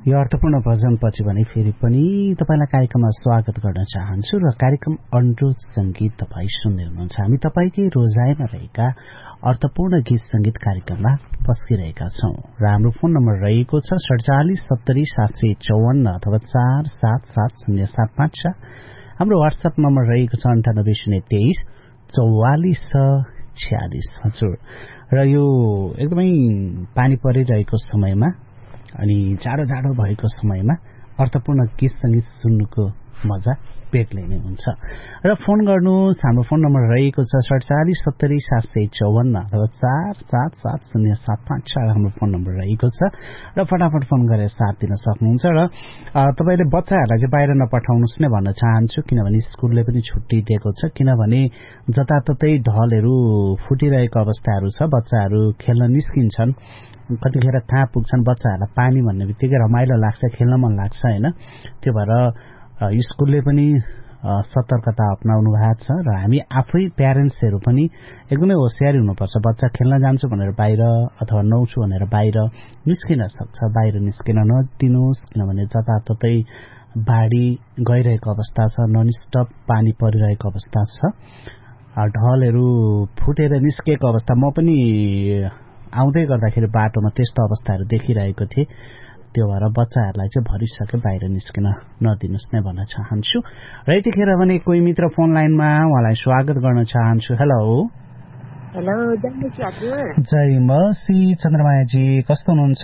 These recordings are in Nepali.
यो अर्थपूर्ण भजनपछि भने फेरि पनि तपाईलाई कार्यक्रममा स्वागत गर्न चाहन्छु र कार्यक्रम अनुरोध संगीत तपाई सुन्दै हुनुहुन्छ। हामी तपाईकै रोजाइमा रहेका अर्थपूर्ण गीत संगीत कार्यक्रममा पस्किरहेका छौं र हाम्रो फोन नम्बर रहेको छ 4770 अथवा 477075। हाम्रो व्हाट्सएप नम्बर रहेको छ 9803 4446। हजुर, र यो एकदमै पानी परिरहेको समयमा अनि जाडो भएको समयमा अर्थपूर्ण गीत संगीत सुन्नुको मजा बेग्लै नै हुन्छ। र फोन गर्नुहोस्, हाम्रो फोन नम्बर रहेको छ 4770 अथवा 477075 हाम्रो फोन नम्बर रहेको छ र फटाफट फोन गरेर साथ दिन सक्नुहुन्छ। र तपाईले बच्चाहरूलाई चाहिँ बाहिर नपठाउनुहोस् नै भन्न चाहन्छु, किनभने स्कुलले पनि छुट्टी दिएको छ। किनभने जताततै ढलहरू फुटिरहेको अवस्थाहरू छ, बच्चाहरू खेल्न निस्किन्छन्, कतिखेर कहाँ पुग्छन्। बच्चाहरूलाई पानी भन्ने बित्तिकै रमाइलो लाग्छ, खेल्न मन लाग्छ हैन। त्यो भएर स्कुलले पनि सतर्कता अपनाउनु भएको छ र हामी आफै प्यारेन्ट्सहरू पनि एकदमै होशियारी हुनुपर्छ। बच्चा खेल्न जान्छु भनेर बाहिर अथवा नौछु भनेर बाहिर निस्किन सक्छ, बाहिर निस्किन नदिनुहोस्। किनभने जताततै बाढी गइरहेको अवस्था छ, ननस्टप पानी परिरहेको अवस्था छ, ढलहरू फुटेर निस्केको अवस्था। म पनि आउँदै गर्दाखेरि बाटोमा त्यस्तो अवस्थाहरू देखिरहेको थिएँ। त्यो भएर बच्चाहरूलाई चाहिँ भरिसके बाहिर निस्किन नदिनुहोस् नै भन्न चाहन्छु। र यतिखेर भने कोही मित्र फोन लाइनमा, उहाँलाई स्वागत गर्न चाहन्छु। हेलो हेलो, जय मसी चन्द्रमायाजी, कस्तो हुनुहुन्छ?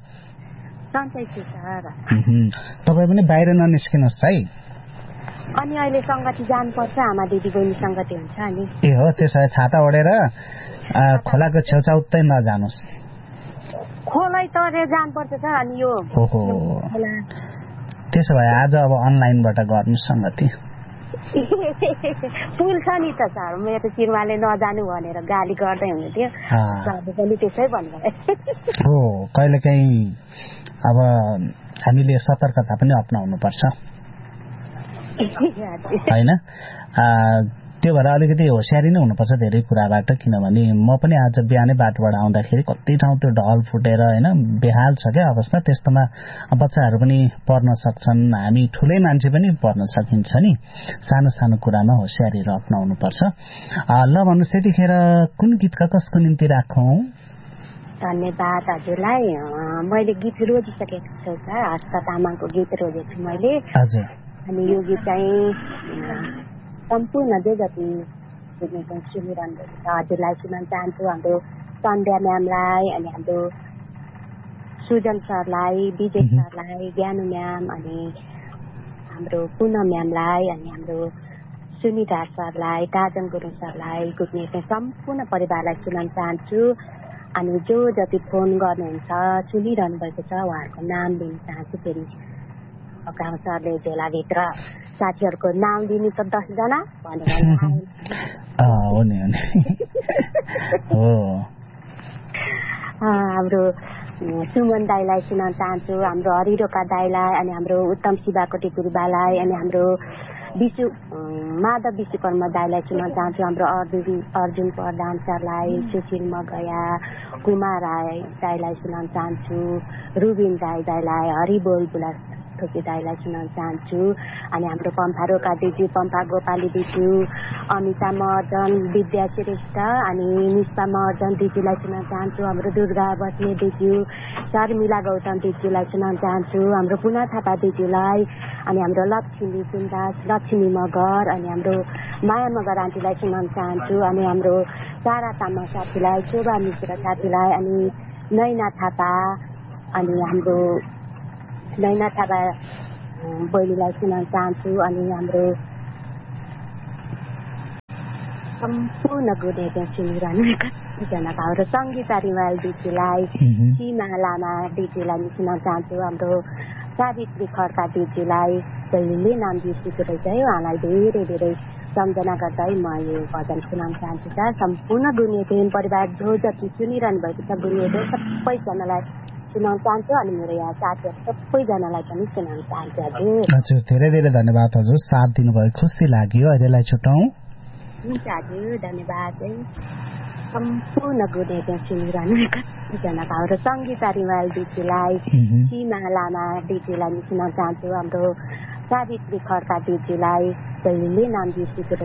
तपाईँ पनि बाहिर ननिस्किनुहोस् है। अनि अहिले संगति जानुपर्छ, आमा दिदी बहिनी संगति हुन्छ नि। ए हो, त्यसो भए छाता ओढेर खोलाको छेउछाउतै नजानुहोस्। खोलै तरेर जानुपर्छ त। अनि यो त्यसो भए आज अब अनलाइनबाट गर्नु संगति। पुल छ नि त सर, मेरो चिरमाले नजानु भनेर गाली गर्दै हुनुहुन्थ्यो, पनि त्यसै भन्नुभयो। हो, कहिलेकाहीँ अब हामीले सतर्कता पनि अपनाउनु पर्छ हैन। त्यो भएर अलिकति होशियारी नै हुनुपर्छ धेरै कुराबाट। किनभने म पनि आज बिहानै बाटोबाट आउँदाखेरि कति ठाउँ त्यो ढल फुटेर हैन बेहाल छ क्या अवस्था। त्यस्तोमा बच्चाहरू पनि पर्न सक्छन्, हामी ठुलै मान्छे पनि पर्न सकिन्छ नि। सानो सानो कुरामा होशियारीहरू अपनाउनु पर्छ। ल भन्नुहोस्, त्यतिखेर कुन गीतका कसको निम्ति राखौँ? धन्यवाद हजुरलाई। मैले गीत रोजिसकेको छु सर, हस्त तामाङको गीत रोजेको छु मैले। हजुर। अनि यो गीत चाहिँ सम्पूर्ण जो जति सुनिरहनु भएको छ हजुरलाई सुनाउन चाहन्छु। हाम्रो सन्ध्या म्यामलाई, अनि हाम्रो सुजन सरलाई, विजय सरलाई, ज्ञानु म्याम, अनि हाम्रो पुनम म्यामलाई, अनि हाम्रो सुनिता सरलाई, ताजन गुरुङ सरलाई, गुडनेस सम्पूर्ण परिवारलाई सुनाउन चाहन्छु। अनि जो जति फोन गर्नुहुन्छ सुनिरहनु भएको छ उहाँहरूको नाम लिन चाहन्छु। फेरि गाउँ सरले झोलाभित्र साथीहरूको नाम दिनु त 10 जना भनेर हो नि हाम्रो सुमन दाईलाई सुनाउन चाहन्छु, हाम्रो हरिरोका दाईलाई, अनि हाम्रो उत्तम शिवाकोटी गुरुबालाई, अनि हाम्रो माधव विश्वकर्मा दाईलाई सुनाउन चाहन्छु। हाम्रो अर्जुन प्रधान सरलाई, सुशील मगया, कुमार राई दाईलाई सुनाउन चाहन्छु। रुबिन दाईलाई, हरिबोल बुला ठोकी दाईलाई सुनाउन चाहन्छु। अनि हाम्रो पम्फा रोका दिजु, पम्फा गोपाली दिजु, अमिता महर्जन, विद्या श्रेष्ठ, अनि निष्पा महर्जन दिजुलाई सुनाउन चाहन्छु। हाम्रो दुर्गा बस्ने दिजु, शर्मिला गौतम दिजुलाई सुनाउन चाहन्छु। हाम्रो पुना थापा दिजुलाई, अनि हाम्रो लक्ष्मी सुन्दास, लक्ष्मी मगर, अनि हाम्रो माया मगर आन्टीलाई सुनाउन चाहन्छु। अनि हाम्रो सारा तामाङ साथीलाई, शोभा मिश्र साथीलाई, अनि नैना थापा, अनि हाम्रो नैना थापा बहिनीलाई सुनाउन चाहन्छु। अनि हाम्रो सम्पूर्ण गुरुहरू सुनिरहनु कतिजना हाम्रो सङ्गीता रिमाल दिदीलाई, सीमा लामा दिदीलाई सुनाउन चाहन्छु। हाम्रो सावित्री खड्का दिदीलाई जहिले नाम बिर्सेको रहेछ है, उहाँलाई धेरै धेरै सम्झना गर्दै म यो भजन सुनाउन चाहन्छु। सर सम्पूर्ण गुरुहरू परिवार जो जति सुनिरहनु भएको छ गुरुहरू सबैजनालाई सुनाउन चाहन्छु। अनि मेरो यहाँ साथीहरू सबैजनालाई पनि सुनाउन चाहन्छु। हजुर, धेरै धेरै धन्यवाद हजुर, साथ दिनुभयो, खुसी लाग्यो। अहिलेलाई छुटाउँ। हुन्छ हजुर, धन्यवाद। सम्पूर्ण गुणे त्यहाँ सुनिरहनु कतिजनाको हाम्रो सङ्गीता रिमाल दिदीलाई सीमा लामा दिदीलाई सुनाउन चाहन्छु हाम्रो सावित्री खड्का दिदीलाई कहिले नाम बिर्सिएको